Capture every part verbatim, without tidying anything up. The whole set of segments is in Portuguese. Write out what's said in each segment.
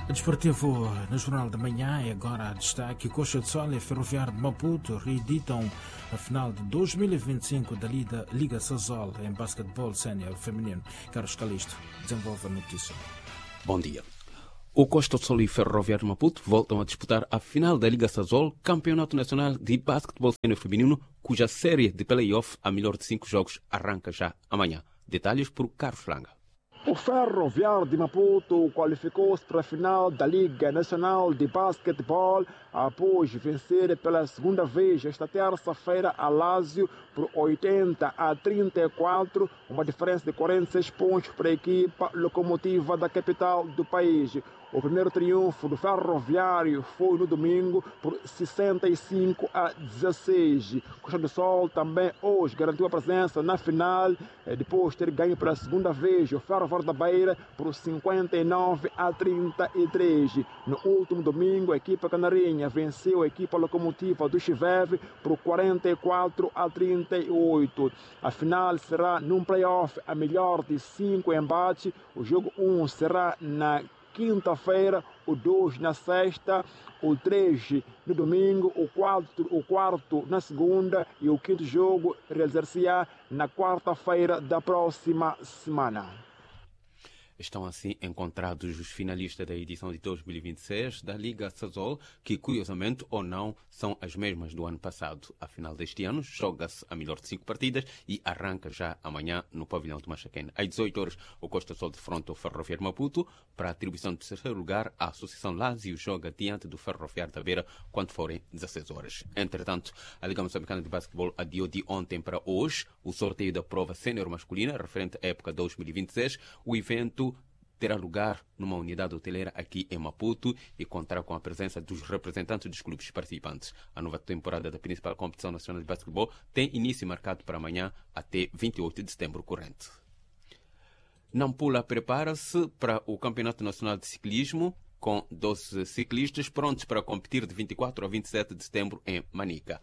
Desportivo no Jornal da Manhã e agora a destaque: Costa do Sol e Ferroviário de Maputo reeditam a final de dois mil e vinte e cinco da Liga, Liga Sazol em basquetebol sénior feminino. Carlos Calisto desenvolve a notícia. Bom dia. O Costa do Sol e Ferroviário de Maputo voltam a disputar a final da Liga Sazol, Campeonato Nacional de Basquetebol Sénior Feminino, cuja série de play-off a melhor de cinco jogos arranca já amanhã. Detalhes por Carlos Franga. O Ferroviário de Maputo qualificou-se para a final da Liga Nacional de Basquetebol após vencer pela segunda vez esta terça-feira a Lazio por oitenta a trinta e quatro, uma diferença de quarenta e seis pontos para a equipa locomotiva da capital do país. O primeiro triunfo do Ferroviário foi no domingo por sessenta e cinco a dezesseis. Costa do Sol também hoje garantiu a presença na final, depois de ter ganho pela segunda vez o Ferroviário da Beira por cinquenta e nove a trinta e três. No último domingo, a equipa canarinha venceu a equipa locomotiva do Chiveve por quarenta e quatro a trinta e oito. A final será num playoff a melhor de cinco embates. O jogo um será na quinta-feira, o dois na sexta, o três no domingo, o quarto, o quarto na segunda e o quinto jogo realizar-se-á na quarta-feira da próxima semana. Estão assim encontrados os finalistas da edição de dois mil e vinte e seis da Liga Sazol, que curiosamente ou não são as mesmas do ano passado. A final deste ano joga-se a melhor de cinco partidas e arranca já amanhã no pavilhão de Machaquene. Às dezoito horas, o Costa do Sol defronta o Ferroviário Maputo. Para a atribuição de terceiro lugar, a Associação Lazio joga diante do Ferroviário da Beira quando forem dezesseis horas. Entretanto, a Liga Moçambicana de Basquetebol adiou de ontem para hoje o sorteio da prova sénior masculina referente à época dois mil e vinte e seis. O evento terá lugar numa unidade hoteleira aqui em Maputo e contará com a presença dos representantes dos clubes participantes. A nova temporada da principal competição nacional de basquetebol tem início marcado para amanhã até vinte e oito de setembro corrente. Nampula prepara-se para o Campeonato Nacional de Ciclismo com doze ciclistas prontos para competir de vinte e quatro a vinte e sete de setembro em Manica.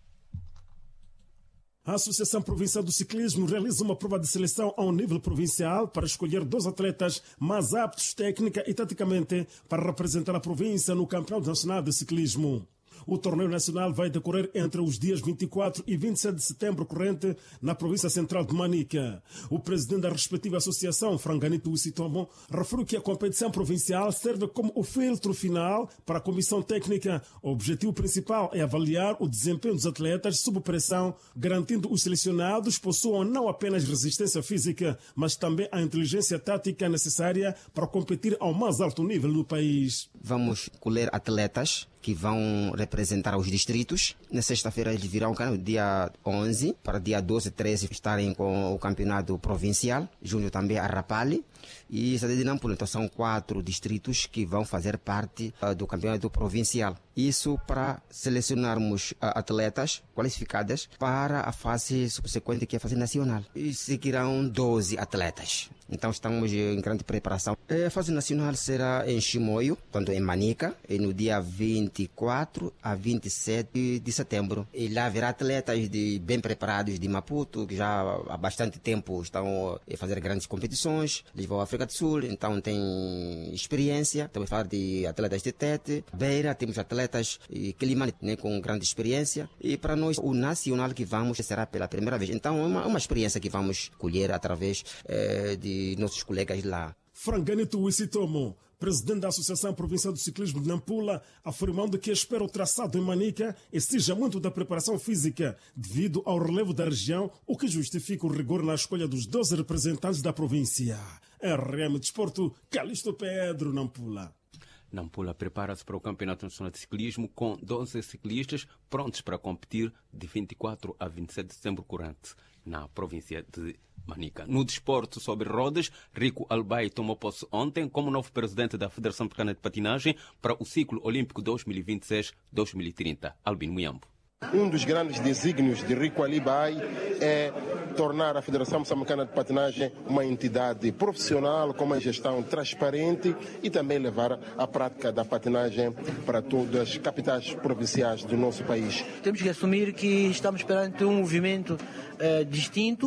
A Associação Provincial do Ciclismo realiza uma prova de seleção ao nível provincial para escolher dois atletas mais aptos técnica e taticamente para representar a província no Campeonato Nacional de Ciclismo. O torneio nacional vai decorrer entre os dias vinte e quatro e vinte e sete de setembro corrente na província central de Manica. O presidente da respectiva associação, Franganito Wissitomo, referiu que a competição provincial serve como o filtro final para a comissão técnica. O objetivo principal é avaliar o desempenho dos atletas sob pressão, garantindo os selecionados possuam não apenas resistência física, mas também a inteligência tática necessária para competir ao mais alto nível no país. Vamos colher atletas que vão representar os distritos. Na sexta-feira eles virão no dia onze, para dia doze e treze estarem com o campeonato provincial. Junho também a Rapalli. E Cidade de Nampula, então são quatro distritos que vão fazer parte uh, do campeonato provincial. Isso para selecionarmos uh, atletas qualificadas para a fase subsequente, que é a fase nacional. E seguirão doze atletas. Então estamos em grande preparação. A fase nacional será em Chimoio, tanto em Manica, e no dia vinte e quatro a vinte e sete de setembro. E lá haverá atletas de, bem preparados de Maputo, que já há bastante tempo estão a fazer grandes competições. Eles vão à África do Sul, então tem experiência. Estamos a falar de atletas de Tete, Beira, temos atletas de Quilimane, né, com grande experiência. E para nós, o nacional que vamos será pela primeira vez. Então é uma, uma experiência que vamos colher através eh, de nossos colegas lá. Franganito Wissitomo, presidente da Associação Provincial do Ciclismo de Nampula, afirmando que espera o traçado em Manica exija muito da preparação física devido ao relevo da região, o que justifica o rigor na escolha dos doze representantes da província. R M Desporto, Calixto Pedro, Nampula. Nampula prepara-se para o Campeonato Nacional de Ciclismo com doze ciclistas prontos para competir de vinte e quatro a vinte e sete de setembro corrente na província de Manica. No desporto sobre rodas, Rico Albay tomou posse ontem como novo presidente da Federação Africana de Patinagem para o ciclo olímpico dois mil e vinte e seis a dois mil e trinta. Albino Muyambo. Um dos grandes desígnios de Rico Albay é tornar a Federação Moçambicana de Patinagem uma entidade profissional, com uma gestão transparente e também levar a prática da patinagem para todas as capitais provinciais do nosso país. Temos que assumir que estamos perante um movimento uh, distinto,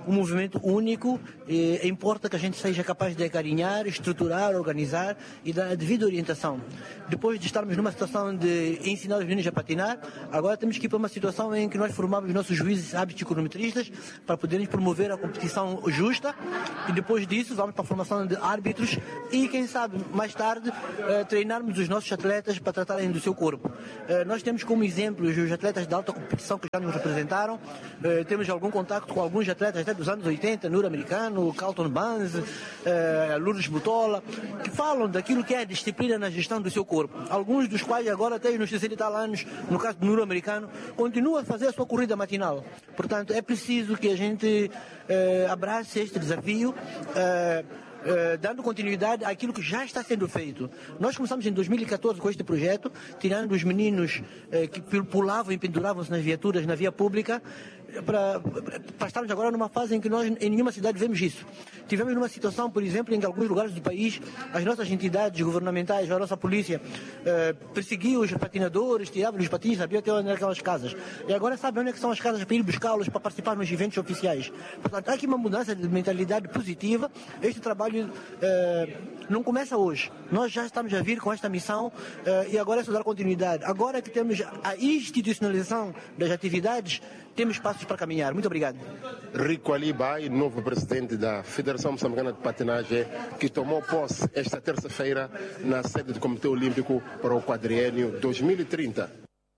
um movimento único, e importa que a gente seja capaz de acarinhar, estruturar, organizar e dar a devida orientação. Depois de estarmos numa situação de ensinar os meninos a patinar, agora temos que ir para uma situação em que nós formamos nossos juízes hábitos e cronometristas para poderem promover a competição justa, e depois disso vamos para a formação de árbitros e, quem sabe, mais tarde eh, treinarmos os nossos atletas para tratarem do seu corpo. Eh, nós temos como exemplos os atletas de alta competição que já nos representaram, eh, temos algum contacto com alguns atletas até dos anos oitenta, Nuro-Americano, Carlton Banz, eh, Lourdes Butola, que falam daquilo que é a disciplina na gestão do seu corpo. Alguns dos quais agora têm nos sessenta e tal anos, no caso do Nuro-Americano, continuam a fazer a sua corrida matinal. Portanto, é preciso que a gente eh, abrace este desafio, eh, Uh, dando continuidade àquilo que já está sendo feito. Nós começamos em dois mil e catorze com este projeto, tirando os meninos uh, que pulavam e penduravam-se nas viaturas na via pública, para, para estarmos agora numa fase em que nós em nenhuma cidade vemos isso. Tivemos numa situação, por exemplo, em que alguns lugares do país as nossas entidades governamentais, a nossa polícia, uh, perseguiam os patinadores, tiravam os patins, sabiam até onde eram aquelas casas. E agora sabem onde é que são as casas para ir buscá-los, para participar nos eventos oficiais. Portanto, há aqui uma mudança de mentalidade positiva. Este trabalho Uh, não começa hoje. Nós já estamos a vir com esta missão uh, e agora é só dar continuidade. Agora que temos a institucionalização das atividades, temos passos para caminhar. Muito obrigado. Rico Alibai, novo presidente da Federação Moçambicana de Patinagem, que tomou posse esta terça-feira na sede do Comitê Olímpico para o quadriênio dois mil e trinta.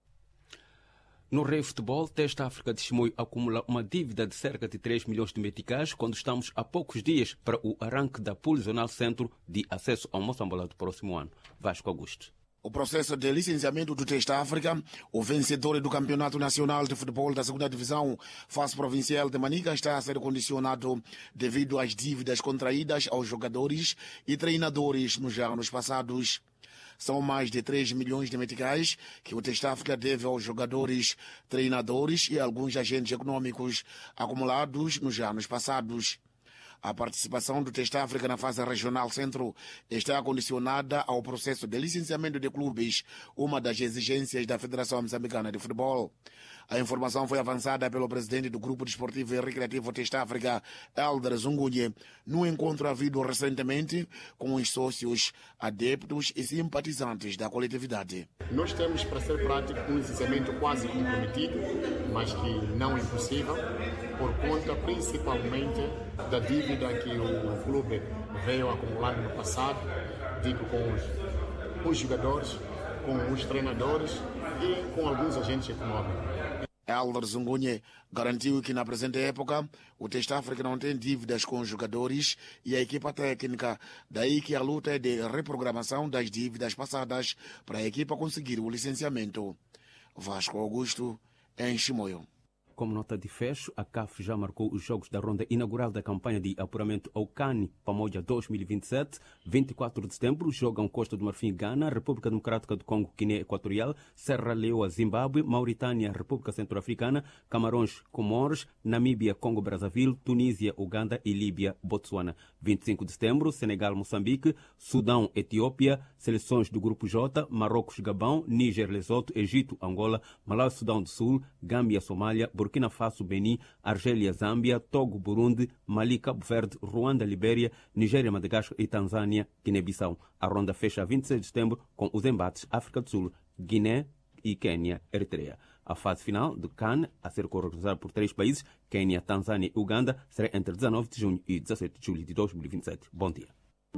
No Rei Futebol, Teste África de Chimoio acumula uma dívida de cerca de três milhões de meticais quando estamos a poucos dias para o arranque da Pool Zonal Centro de acesso ao Moçambola do próximo ano. Vasco Augusto. O processo de licenciamento do Teste África, o vencedor do Campeonato Nacional de Futebol da segunda Divisão, fase provincial de Manica, está a ser condicionado devido às dívidas contraídas aos jogadores e treinadores nos anos passados. São mais de três milhões de meticais que o Teste África deve aos jogadores, treinadores e alguns agentes econômicos acumulados nos anos passados. A participação do Teste África na fase regional centro está condicionada ao processo de licenciamento de clubes, uma das exigências da Federação Moçambicana de Futebol. A informação foi avançada pelo presidente do Grupo Desportivo e Recreativo Teste África, Elder Zungunye, no encontro havido recentemente com os sócios, adeptos e simpatizantes da coletividade. Nós temos, para ser prático, um licenciamento quase comprometido, mas que não impossível, por conta principalmente da dívida que o clube veio acumular no passado, digo com os, os jogadores, com os treinadores e com alguns agentes econômicos. Elder Zungunye garantiu que na presente época o Teste África não tem dívidas com os jogadores e a equipa técnica, daí que a luta é de reprogramação das dívidas passadas para a equipa conseguir o licenciamento. Vasco Augusto, em Chimoio. Como nota de fecho, a C A F já marcou os jogos da ronda inaugural da campanha de apuramento ao CAN Pamoja dois mil e vinte e sete. vinte e quatro de setembro jogam Costa do Marfim, Gana, República Democrática do Congo, Guiné Equatorial, Serra Leoa, Zimbábue, Mauritânia, República Centro-Africana, Camarões, Comores, Namíbia, Congo Brazzaville, Tunísia, Uganda e Líbia, Botsuana. vinte e cinco de setembro, Senegal, Moçambique, Sudão, Etiópia, seleções do Grupo J, Marrocos, Gabão, Níger, Lesoto, Egito, Angola, Malawi, Sudão do Sul, Gâmbia, Somália, Burkina Faso, Benin, Argélia, Zâmbia, Togo, Burundi, Mali, Cabo Verde, Ruanda, Libéria, Nigéria, Madagascar e Tanzânia, Guiné-Bissau. A ronda fecha a vinte e seis de setembro com os embates África do Sul, Guiné e Quênia, Eritreia. A fase final do CAN, a ser organizada por três países, Quênia, Tanzânia e Uganda, será entre dezanove de junho e dezassete de julho de dois mil e vinte e sete. Bom dia.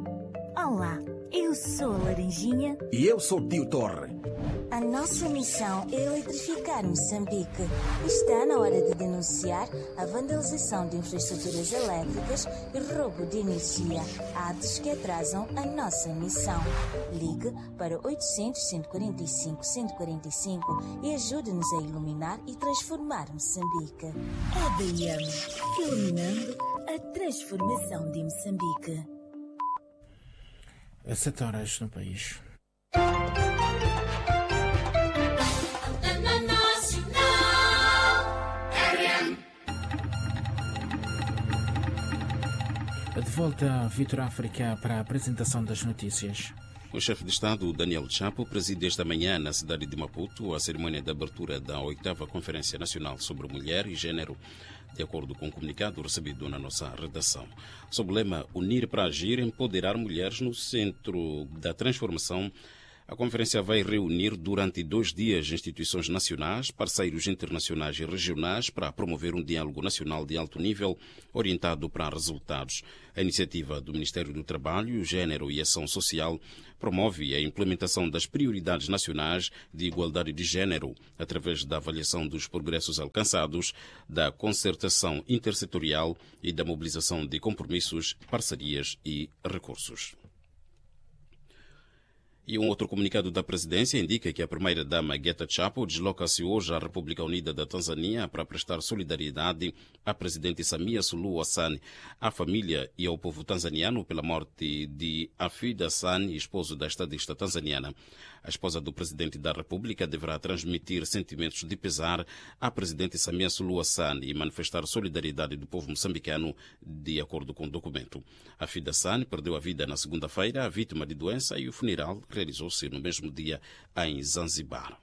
Olá, eu sou a Laranjinha. E eu sou o Tio Torre. A nossa missão é eletrificar Moçambique. Está na hora de denunciar a vandalização de infraestruturas elétricas e roubo de energia, atos que atrasam a nossa missão. Ligue para oitocentos, cento e quarenta e cinco, cento e quarenta e cinco e ajude-nos a iluminar e transformar Moçambique. A B M, iluminando a transformação de Moçambique. É sete horas no país. De volta a Vitor África para a apresentação das notícias. O chefe de Estado, Daniel Chapo, preside esta manhã na cidade de Maputo a cerimônia de abertura da oitava Conferência Nacional sobre Mulher e Gênero, de acordo com o comunicado recebido na nossa redação. Sob o lema Unir para Agir, empoderar mulheres no centro da transformação, a conferência vai reunir durante dois dias instituições nacionais, parceiros internacionais e regionais para promover um diálogo nacional de alto nível orientado para resultados. A iniciativa do Ministério do Trabalho, Gênero e Ação Social promove a implementação das prioridades nacionais de igualdade de gênero através da avaliação dos progressos alcançados, da concertação intersetorial e da mobilização de compromissos, parcerias e recursos. E um outro comunicado da presidência indica que a primeira-dama Geta Chapo desloca-se hoje à República Unida da Tanzânia para prestar solidariedade à presidente Samia Suluhu Hassan, à família e ao povo tanzaniano pela morte de Hafidh Hassan, esposo da estadista tanzaniana. A esposa do presidente da República deverá transmitir sentimentos de pesar à presidente Samia Suluhu Hassan e manifestar solidariedade do povo moçambicano, de acordo com o documento. Hafidh Hassan perdeu a vida na segunda-feira, vítima de doença, e o funeral realizou-se no mesmo dia em Zanzibar.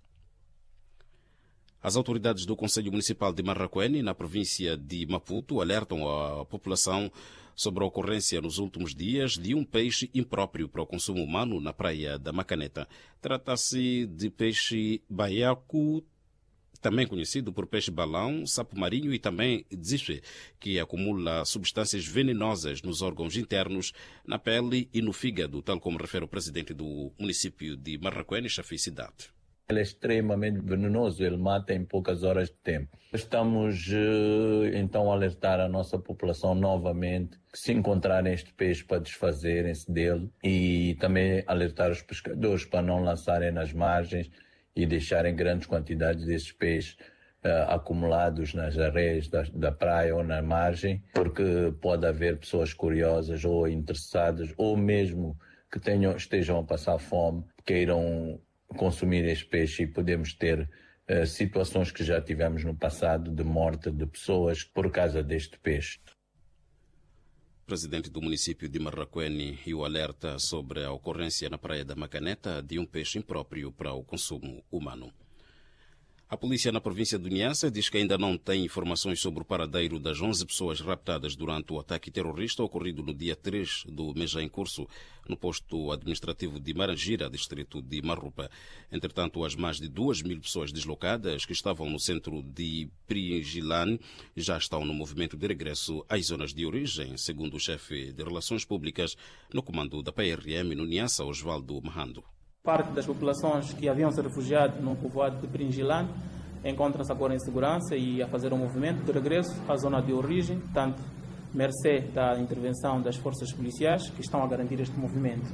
As autoridades do Conselho Municipal de Marraquene, na província de Maputo, alertam a população sobre a ocorrência nos últimos dias de um peixe impróprio para o consumo humano na praia da Macaneta. Trata-se de peixe baiaco, também conhecido por peixe-balão, sapo marinho e também dzife, que acumula substâncias venenosas nos órgãos internos, na pele e no fígado, tal como refere o presidente do município de Marraquene, Chafi Cidade. Ele é extremamente venenoso, ele mata em poucas horas de tempo. Estamos, então, a alertar a nossa população novamente que, se encontrarem este peixe, para desfazerem-se dele, e também alertar os pescadores para não lançarem nas margens e deixarem grandes quantidades desses peixes uh, acumulados nas areias da, da praia ou na margem, porque pode haver pessoas curiosas ou interessadas, ou mesmo que tenham, estejam a passar fome, queiram consumir este peixe, e podemos ter uh, situações que já tivemos no passado de morte de pessoas por causa deste peixe. Presidente do município de Marraquene e o alerta sobre a ocorrência na praia da Macaneta de um peixe impróprio para o consumo humano. A polícia na província do Niassa diz que ainda não tem informações sobre o paradeiro das onze pessoas raptadas durante o ataque terrorista ocorrido no dia três do mês já em curso, no posto administrativo de Marangira, distrito de Marrupa. Entretanto, as mais de duas mil pessoas deslocadas que estavam no centro de Pringilane já estão no movimento de regresso às zonas de origem, segundo o chefe de Relações Públicas no comando da P R M no Niassa, Osvaldo Mahando. Parte das populações que haviam se refugiado no povoado de Pringilane encontram-se agora em segurança e a fazer um movimento de regresso à zona de origem, tanto mercê da intervenção das forças policiais que estão a garantir este movimento.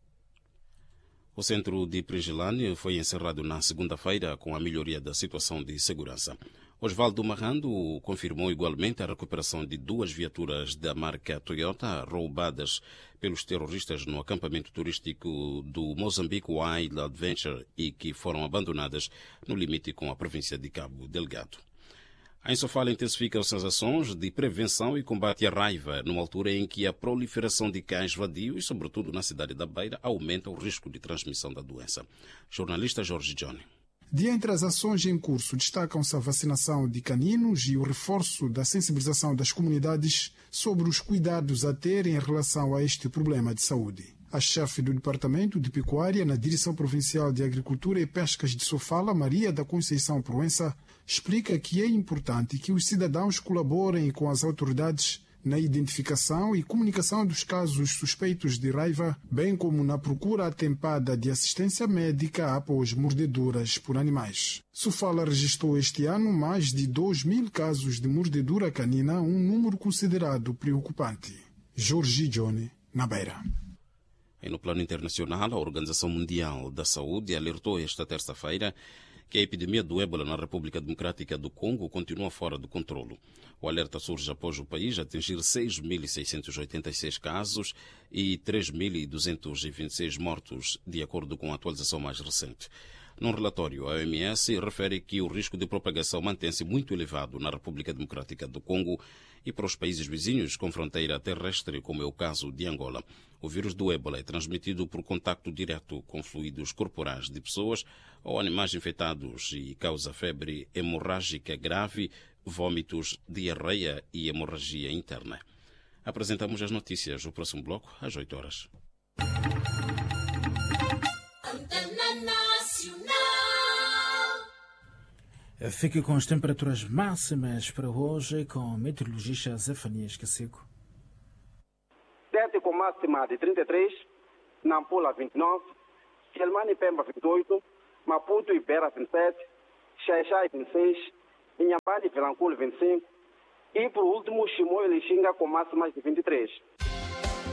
O centro de Pringilane foi encerrado na segunda-feira com a melhoria da situação de segurança. Osvaldo Mahando confirmou igualmente a recuperação de duas viaturas da marca Toyota roubadas pelos terroristas no acampamento turístico do Mozambique Wild Adventure e que foram abandonadas no limite com a província de Cabo Delgado. A Insofala intensifica as ações de prevenção e combate à raiva, numa altura em que a proliferação de cães vadios, sobretudo na cidade da Beira, aumenta o risco de transmissão da doença. Jornalista Jorge Johnny. De entre as ações em curso, destacam-se a vacinação de caninos e o reforço da sensibilização das comunidades sobre os cuidados a ter em relação a este problema de saúde. A chefe do Departamento de Pecuária na Direção Provincial de Agricultura e Pescas de Sofala, Maria da Conceição Proença, explica que é importante que os cidadãos colaborem com as autoridades na identificação e comunicação dos casos suspeitos de raiva, bem como na procura atempada de assistência médica após mordeduras por animais. Sofala registrou este ano mais de dois mil casos de mordedura canina, um número considerado preocupante. Jorge Johnny, na Beira. E no plano internacional, a Organização Mundial da Saúde alertou esta terça-feira que a epidemia do ébola na República Democrática do Congo continua fora do controlo. O alerta surge após o país atingir seis mil seiscentos e oitenta e seis casos e três mil duzentos e vinte e seis mortos, de acordo com a atualização mais recente. Num relatório, a O M S refere que o risco de propagação mantém-se muito elevado na República Democrática do Congo e para os países vizinhos com fronteira terrestre, como é o caso de Angola. O vírus do ébola é transmitido por contacto direto com fluidos corporais de pessoas ou animais infectados e causa febre hemorrágica grave, vômitos, diarreia e hemorragia interna. Apresentamos as notícias no próximo bloco, às oito horas. Fique com as temperaturas máximas para hoje com o meteorologista Zefanias Cacico. Tete com máxima de trinta e três, Nampula vinte e nove, Quelimane e Pemba vinte e oito, Maputo e Beira vinte e sete, Xaixai vinte e seis, Inhambane e Vilanculo vinte e cinco e por último Chimoio e Lixinga com máximas de vinte e três.